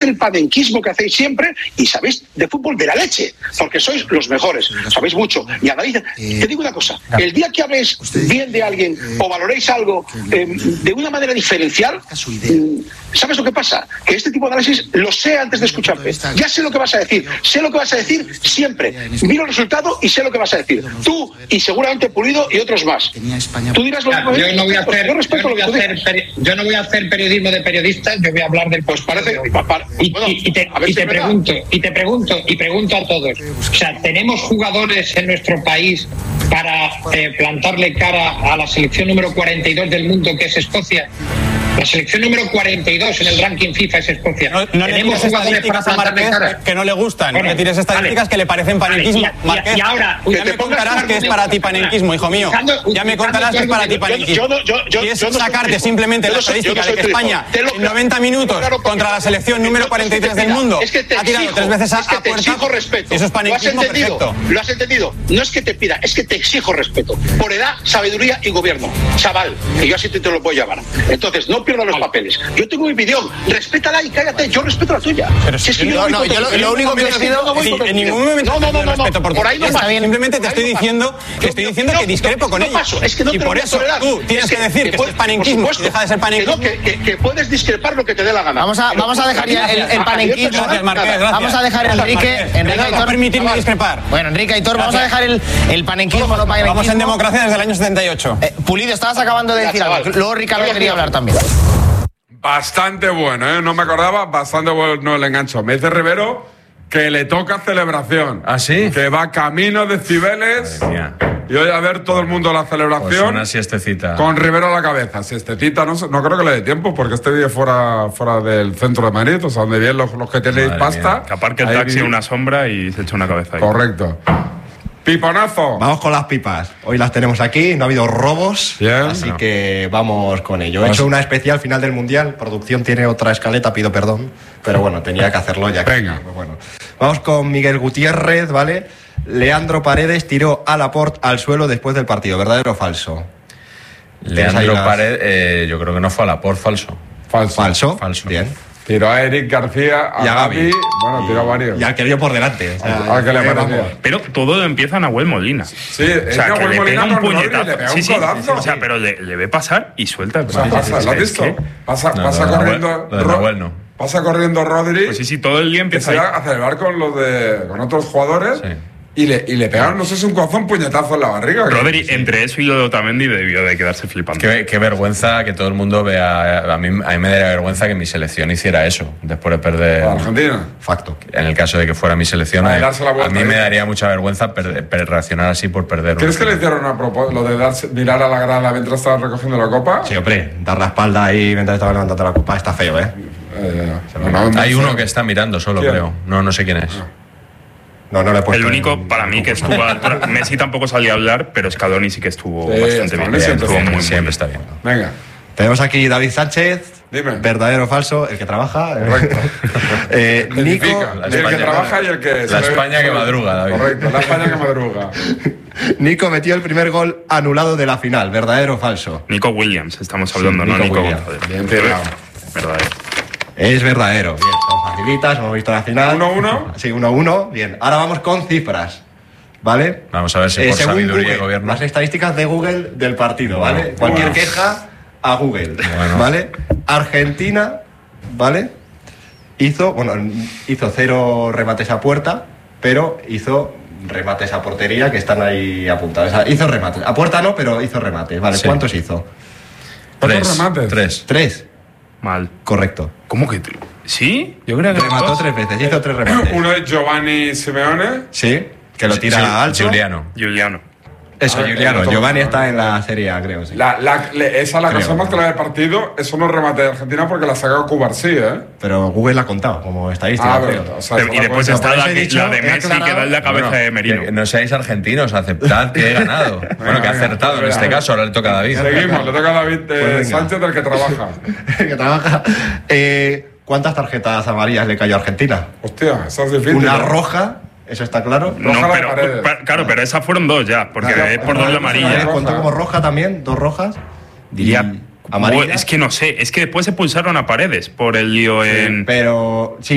el panenquismo que hacéis siempre y sabéis de fútbol de la leche, porque sois los mejores, sabéis mucho. Y analizáis. Te digo una cosa, el día que habléis bien de alguien o valoréis algo de una manera diferencial, ¿sabes lo que pasa? Que este tipo de análisis lo sé antes de escucharte. Ya sé lo que vas a decir siempre. Miro el resultado y sé lo que vas a decir. Tú y seguramente Pulido y otros más. Tú dirás lo mismo. Yo no voy a hacer periodismo de periodistas, yo voy a hablar del... Pues parece... Y te pregunto a todos. O sea, ¿tenemos jugadores en nuestro país para plantarle cara a la selección número 42 del mundo, que es Escocia? La selección número 42 en el ranking FIFA es Escocia. No le tires estadísticas a Marqués que no le gustan. Bueno, no le tires estadísticas que le parecen panenquismo. Marqués, y ahora, ya me contarás que es para ti panenquismo, hijo mío. Ya me contarás que es para ti panenquismo. Y es sacarte simplemente la estadística de que España en 90 minutos contra la selección número 43 del mundo ha tirado 3 veces a puerta. Te exijo respeto. Eso es panenquismo perfecto. Lo has entendido. No es que te pida, es que te exijo respeto. Por edad, sabiduría y gobierno. Chaval, que yo así te lo puedo llamar. Entonces, no pierdas los papeles. Yo tengo mi opinión, respétala y cállate, yo respeto la tuya. Pero si es que yo lo único que te pido en ningún momento respeto por ahí no está bien. Simplemente te estoy diciendo que discrepo con ella. Y por eso tú tienes que decir que es panenquismo y deja de ser panenquismo. Que puedes discrepar lo que te dé la gana. Vamos a dejar ya el panenquismo. Vamos a dejar Enrique y Tor. Permitirme discrepar. Bueno, Enrique y Tor, vamos a dejar el panenquismo. Vamos en democracia desde el año 78. Pulido, estabas acabando de decir algo. Luego Ricardo quería hablar también. Bastante bueno, ¿eh? No me acordaba, bastante bueno el engancho. Me dice Rivero que le toca celebración. ¿Ah, sí? Que va camino de Cibeles. Y hoy a ver todo el mundo la celebración. Pues una siestecita. Con Rivero a la cabeza. Siestecita, no creo que le dé tiempo, porque este día fuera del centro de Madrid, o sea, donde vienen los que tenéis pasta. Que aparque el taxi en una sombra y se echa una cabeza ahí. Correcto. ¡Piponazo! Vamos con las pipas. Hoy las tenemos aquí, no ha habido robos, así que vamos con ello. He hecho una especial final del Mundial, producción tiene otra escaleta, pido perdón, pero bueno, tenía que hacerlo ya. Venga. Pues bueno. Vamos con Miguel Gutiérrez, ¿vale? Leandro Paredes tiró a Laporte al suelo después del partido, ¿verdadero o falso? Leandro Paredes, yo creo que no fue a Laporte, falso. Falso. Bien. Tiró a Eric García, y a Gavi. Bueno, tiró a varios. Y al que vio por delante. O sea, al que le parecía. Pero todo empieza en Nahuel Molina. Sí, o sea, que le pega un puñetazo. Le pega un codazo. O sea, pero le ve pasar y suelta. ¿Lo has visto? Pasa corriendo. Nahuel no. Pasa corriendo Rodri. Pues sí, todo el día empieza a celebrar con otros jugadores. Sí. Y le pegaron, no sé si un corazón, puñetazo en la barriga. Rodri, entre eso y lo de Otamendi, debió de quedarse flipando. Qué vergüenza que todo el mundo vea. A mí me daría vergüenza que mi selección hiciera eso después de perder. ¿Argentina? Facto. En el caso de que fuera mi selección, a mí me daría mucha vergüenza reaccionar así por perder. ¿Crees que le hicieron a propósito lo de mirar a la grada mientras estaba recogiendo la copa? Sí, hombre, dar la espalda ahí mientras estaba levantando la copa está feo, ¿eh? Hay uno que está mirando solo, creo. No sé quién es. No le he puesto. El único para mí que estuvo a la altura. Messi tampoco salía a hablar, pero Scaloni sí que estuvo bastante bien. Siempre está bien. Venga. Tenemos aquí David Sánchez. Dime. ¿Verdadero o falso? El que trabaja. Correcto. Nico. El que trabaja y el que... La España que madruga, David. Correcto, la España que madruga. Nico metió el primer gol anulado de la final. ¿Verdadero o falso? Nico Williams, estamos hablando, sí, ¿no? Nico González. Bien tirado. Verdadero. Es verdadero. Bien, son facilitas, hemos visto la final. 1-1. Sí, 1-1. Bien, ahora vamos con cifras. ¿Vale? Vamos a ver si por sabiduría y gobierno. Las estadísticas de Google del partido, ¿vale? Cualquier queja a Google, ¿vale? Argentina, ¿vale? Hizo 0 remates a puerta, pero hizo remates a portería que están ahí apuntados. O sea, hizo remates. A puerta no, pero hizo remates, ¿vale? Sí. ¿Cuántos hizo? ¿Cuántos remates? 3. Mal. Correcto. ¿Cómo que? ¿Sí? Yo creo que remató 3 veces, hizo 3 remates. Uno es Giovanni Simeone. Sí, que lo tira alto. Giuliano. Eso, Giuliano. Giovanni está en la Serie A, creo. Sí. Esa la cosa más clara del partido. Eso no es remate de Argentina porque la sacó Cubarsí, ¿eh? Pero Google la ha contado como estadística, creo. O sea, y después está la de Messi que da en la cabeza de Merino. Que no seáis argentinos, aceptad que he ganado. Bueno, que ha acertado en este caso, ahora le toca a David. Seguimos, le toca a David Sánchez, del que trabaja. Que trabaja. ¿Cuántas tarjetas amarillas le cayó a Argentina? Hostia, esa es difícil. Una roja. ¿Eso está claro? No, pero esas fueron 2 ya, porque es por doble amarilla. ¿Cuenta como roja también? 2 rojas. Diría amarilla. Es que no sé, es que después se pulsaron a Paredes por el lío en... Pero sí,